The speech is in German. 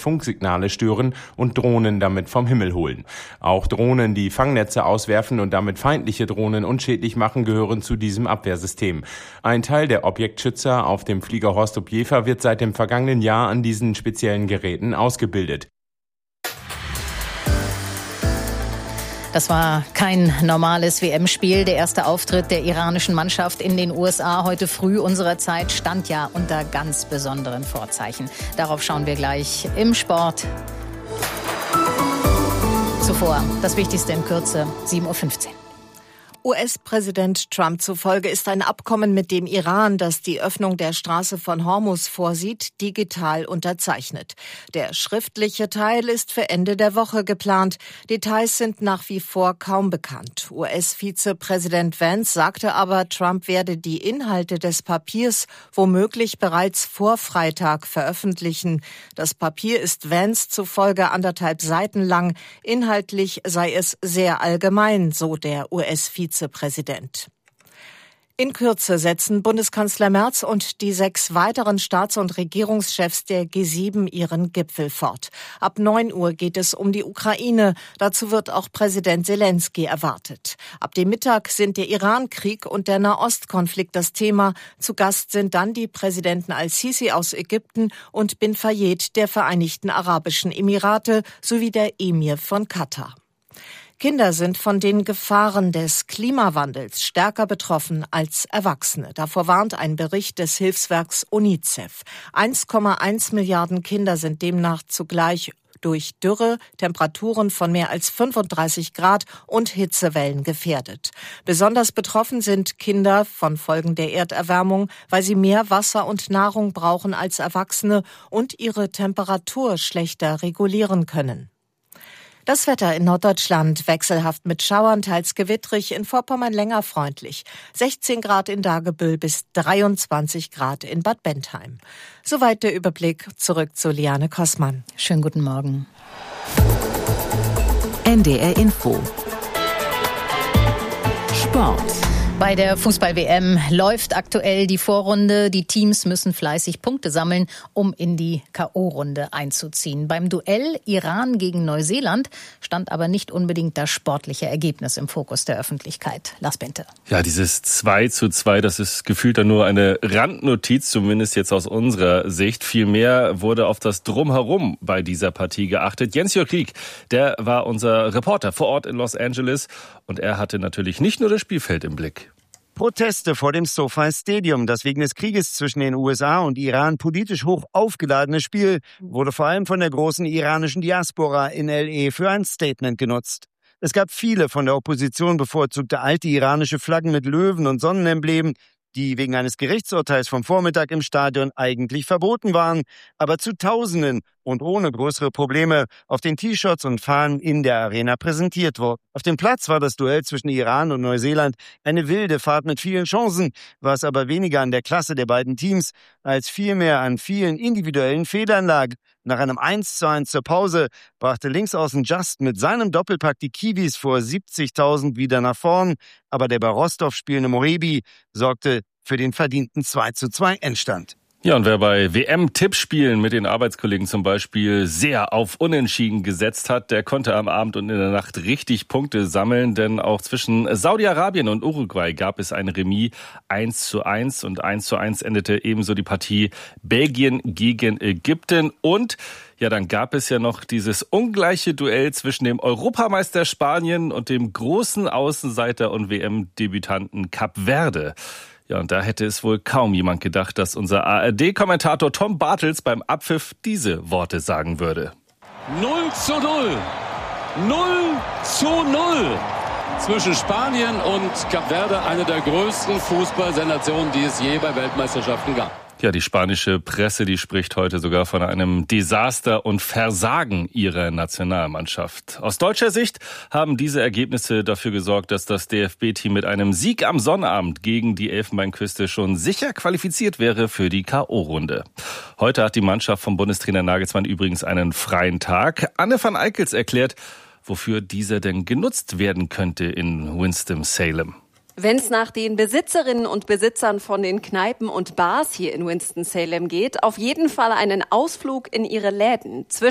Funksignale stören und Drohnen damit vom Himmel holen. Auch Drohnen, die Fangnetze auswerfen und damit feindliche Drohnen unschädlich machen, gehören zu diesem Abwehrsystem. Ein Teil der Objektschützer auf dem Flieger Horst-Op-Jever wird seit dem vergangenen Jahr an diesen speziellen Geräten ausgebildet. Das war kein normales WM-Spiel. Der erste Auftritt der iranischen Mannschaft in den USA heute früh unserer Zeit stand ja unter ganz besonderen Vorzeichen. Darauf schauen wir gleich im Sport. Zuvor das Wichtigste in Kürze, 7:15 Uhr. US-Präsident Trump zufolge ist ein Abkommen mit dem Iran, das die Öffnung der Straße von Hormuz vorsieht, digital unterzeichnet. Der schriftliche Teil ist für Ende der Woche geplant. Details sind nach wie vor kaum bekannt. US-Vizepräsident Vance sagte aber, Trump werde die Inhalte des Papiers womöglich bereits vor Freitag veröffentlichen. Das Papier ist Vance zufolge 1,5 Seiten lang. Inhaltlich sei es sehr allgemein, so der US-Vizepräsident. In Kürze setzen Bundeskanzler Merz und die 6 weiteren Staats- und Regierungschefs der G7 ihren Gipfel fort. Ab 9 Uhr geht es um die Ukraine. Dazu wird auch Präsident Zelensky erwartet. Ab dem Mittag sind der Iran-Krieg und der Nahostkonflikt das Thema. Zu Gast sind dann die Präsidenten al-Sisi aus Ägypten und bin Fayed der Vereinigten Arabischen Emirate sowie der Emir von Katar. Kinder sind von den Gefahren des Klimawandels stärker betroffen als Erwachsene. Davor warnt ein Bericht des Hilfswerks UNICEF. 1,1 Milliarden Kinder sind demnach zugleich durch Dürre, Temperaturen von mehr als 35 Grad und Hitzewellen gefährdet. Besonders betroffen sind Kinder von Folgen der Erderwärmung, weil sie mehr Wasser und Nahrung brauchen als Erwachsene und ihre Temperatur schlechter regulieren können. Das Wetter in Norddeutschland wechselhaft mit Schauern, teils gewittrig, in Vorpommern länger freundlich. 16 Grad in Dagebüll bis 23 Grad in Bad Bentheim. Soweit der Überblick. Zurück zu Liane Kossmann. Schönen guten Morgen. NDR Info. Sport. Bei der Fußball-WM läuft aktuell die Vorrunde. Die Teams müssen fleißig Punkte sammeln, um in die K.O.-Runde einzuziehen. Beim Duell Iran gegen Neuseeland stand aber nicht unbedingt das sportliche Ergebnis im Fokus der Öffentlichkeit. Lars Bente. Ja, dieses 2:2, das ist gefühlt dann nur eine Randnotiz, zumindest jetzt aus unserer Sicht. Vielmehr wurde auf das Drumherum bei dieser Partie geachtet. Jens-Jörg Rieck, der war unser Reporter vor Ort in Los Angeles und er hatte natürlich nicht nur das Spielfeld im Blick. Proteste vor dem SoFi Stadium. Das wegen des Krieges zwischen den USA und Iran politisch hoch aufgeladene Spiel wurde vor allem von der großen iranischen Diaspora in L.A. für ein Statement genutzt. Es gab viele von der Opposition bevorzugte alte iranische Flaggen mit Löwen und Sonnenemblemen, die wegen eines Gerichtsurteils vom Vormittag im Stadion eigentlich verboten waren, aber zu Tausenden und ohne größere Probleme auf den T-Shirts und Fahnen in der Arena präsentiert wurden. Auf dem Platz war das Duell zwischen Iran und Neuseeland eine wilde Fahrt mit vielen Chancen, was aber weniger an der Klasse der beiden Teams als vielmehr an vielen individuellen Fehlern lag. Nach einem 1:1 zur Pause brachte Linksaußen Just mit seinem Doppelpack die Kiwis vor 70.000 wieder nach vorn, aber der bei Rostov spielende Morebi sorgte für den verdienten 2:2 Endstand. Ja, und wer bei WM-Tippspielen mit den Arbeitskollegen zum Beispiel sehr auf Unentschieden gesetzt hat, der konnte am Abend und in der Nacht richtig Punkte sammeln, denn auch zwischen Saudi-Arabien und Uruguay gab es ein Remis 1:1 und 1:1 endete ebenso die Partie Belgien gegen Ägypten und ja, dann gab es ja noch dieses ungleiche Duell zwischen dem Europameister Spanien und dem großen Außenseiter und WM-Debütanten Kap Verde. Ja, und da hätte es wohl kaum jemand gedacht, dass unser ARD-Kommentator Tom Bartels beim Abpfiff diese Worte sagen würde. 0:0. 0:0 zwischen Spanien und Kap Verde, eine der größten Fußballsensationen, die es je bei Weltmeisterschaften gab. Ja, die spanische Presse, die spricht heute sogar von einem Desaster und Versagen ihrer Nationalmannschaft. Aus deutscher Sicht haben diese Ergebnisse dafür gesorgt, dass das DFB-Team mit einem Sieg am Sonnabend gegen die Elfenbeinküste schon sicher qualifiziert wäre für die K.O.-Runde. Heute hat die Mannschaft vom Bundestrainer Nagelsmann übrigens einen freien Tag. Anne van Eickels erklärt, wofür dieser denn genutzt werden könnte in Winston-Salem. Wenn es nach den Besitzerinnen und Besitzern von den Kneipen und Bars hier in Winston-Salem geht, auf jeden Fall einen Ausflug in ihre Läden.